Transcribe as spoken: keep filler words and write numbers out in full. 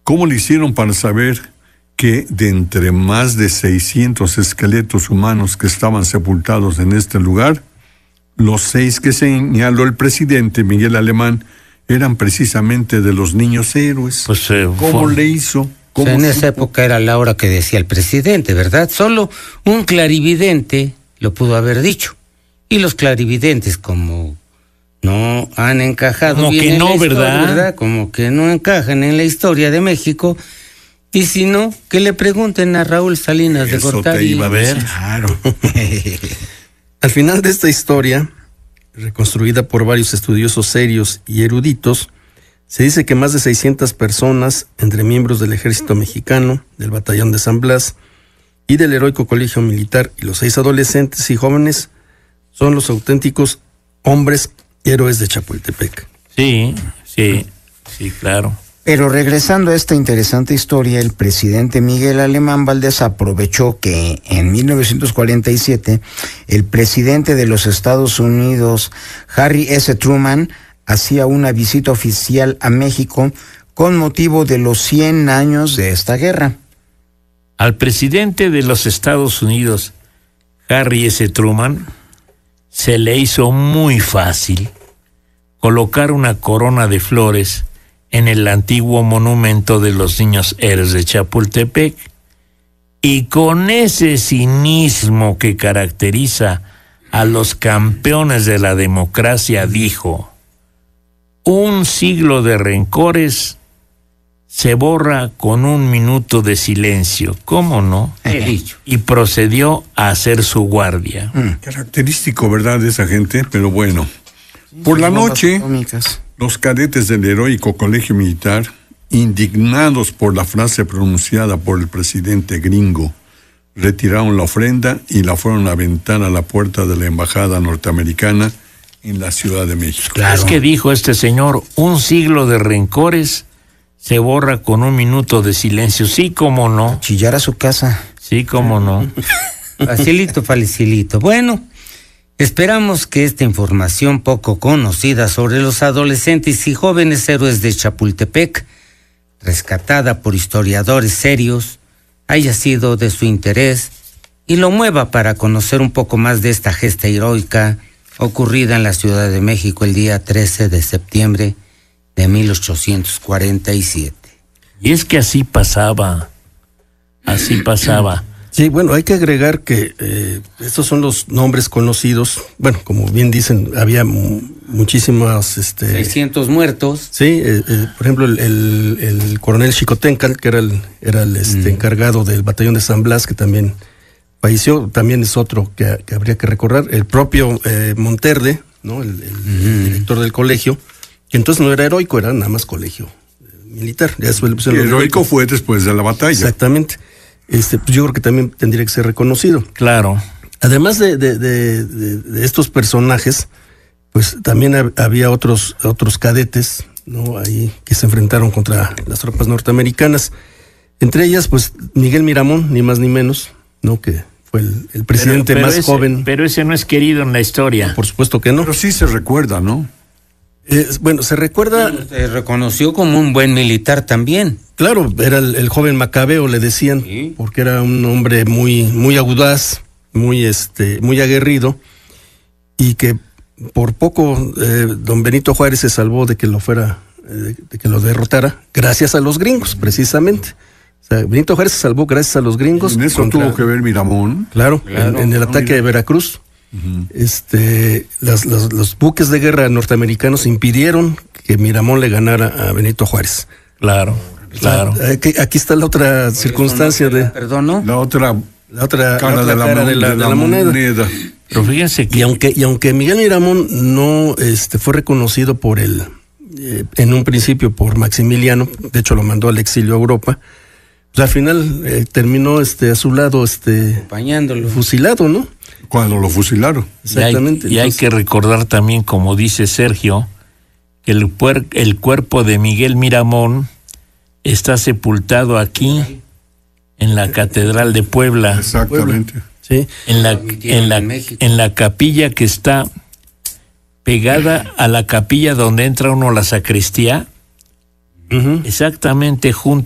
¿cómo le hicieron para saber que de entre más de seiscientos esqueletos humanos que estaban sepultados en este lugar, los seis que señaló el presidente Miguel Alemán eran precisamente de los niños héroes? Pues, eh, ¿Cómo fue... le hizo? O sea, en esa época era la hora que decía el presidente, ¿verdad? Solo un clarividente lo pudo haber dicho. Y los clarividentes, como no han encajado como bien que en no, la historia, ¿verdad? ¿verdad? Como que no encajan en la historia de México. Y si no, que le pregunten a Raúl Salinas de Eso Gortari. te iba a ver. Claro. Al final de esta historia, reconstruida por varios estudiosos serios y eruditos, se dice que más de seiscientas personas, entre miembros del ejército mexicano, del batallón de San Blas y del heroico colegio militar, y los seis adolescentes y jóvenes, son los auténticos hombres héroes de Chapultepec. Sí, sí, sí, claro. Pero regresando a esta interesante historia, el presidente Miguel Alemán Valdés aprovechó que en mil novecientos cuarenta y siete el presidente de los Estados Unidos, Harry S. Truman, hacía una visita oficial a México con motivo de los cien años de esta guerra. Al presidente de los Estados Unidos, Harry S. Truman, se le hizo muy fácil colocar una corona de flores en el antiguo monumento de los niños héroes de Chapultepec, y con ese cinismo que caracteriza a los campeones de la democracia dijo: un siglo de rencores se borra con un minuto de silencio. ¿Cómo no? He dicho. Y procedió a hacer su guardia. Mm, característico, ¿verdad?, de esa gente, pero bueno. Por la noche, los cadetes del heroico colegio militar, indignados por la frase pronunciada por el presidente gringo, retiraron la ofrenda y la fueron a aventar a la puerta de la embajada norteamericana en la Ciudad de México. Claro. Es que dijo este señor, un siglo de rencores se borra con un minuto de silencio. Sí, cómo no. Chillar a su casa. Sí, cómo no. Facilito, facilito. Bueno, esperamos que esta información poco conocida sobre los adolescentes y jóvenes héroes de Chapultepec, rescatada por historiadores serios, haya sido de su interés y lo mueva para conocer un poco más de esta gesta heroica ocurrida en la Ciudad de México el día trece de septiembre de mil ochocientos cuarenta y siete. Y es que así pasaba, así pasaba. Sí, bueno, hay que agregar que eh, estos son los nombres conocidos. Bueno, como bien dicen, había mu- muchísimas... Este, seiscientos muertos. Sí, eh, eh, por ejemplo, el, el, el coronel Xicoténcal, que era el, era el este, mm. encargado del batallón de San Blas, que también falleció, también es otro que, que habría que recordar. El propio eh, Monterde, ¿no? El, el, mm. el director del colegio, que entonces no era heroico, era nada más colegio militar. Ya después le pusieron el heroico fue después de la batalla. Exactamente. Este, pues yo creo que también tendría que ser reconocido. Claro. Además de, de, de, de, de estos personajes, pues también hab, había otros, otros cadetes, ¿no? Ahí que se enfrentaron contra las tropas norteamericanas. Entre ellas, pues Miguel Miramón, ni más ni menos, ¿no? Que fue el, el presidente pero, pero más ese, joven. Pero ese no es querido en la historia. No, por supuesto que no. Pero sí se recuerda, ¿no? Eh, bueno, se recuerda... Se reconoció como un buen militar también. Claro, era el, el joven Macabeo, le decían, ¿sí? Porque era un hombre muy, muy audaz, muy, este, muy aguerrido, y que por poco eh, don Benito Juárez se salvó de que lo fuera, eh, de que lo derrotara, gracias a los gringos, precisamente. O sea, Benito Juárez se salvó gracias a los gringos. En eso contra, tuvo que ver Miramón. Claro, claro en, en el ataque mira. de Veracruz. Uh-huh. Este, las, los, los buques de guerra norteamericanos impidieron que Miramón le ganara a Benito Juárez. Claro, claro. O sea, aquí, aquí está la otra Por circunstancia no de. Perdón, ¿no? La otra, la otra cara, la otra de, la cara de, la, de, la, de la moneda. moneda. Pero fíjense que y aunque y aunque Miguel Miramón no este fue reconocido por el eh, en un principio por Maximiliano, de hecho lo mandó al exilio a Europa. Pues al final eh, terminó este a su lado este acompañándolo, fusilado, ¿no? Cuando lo fusilaron. Exactamente. Y hay, y hay que recordar también, como dice Sergio, que el, puer, el cuerpo de Miguel Miramón está sepultado aquí, en la Catedral de Puebla. Exactamente. Sí. En la, en la, en la capilla que está pegada a la capilla donde entra uno a la sacristía. Uh-huh. Exactamente junto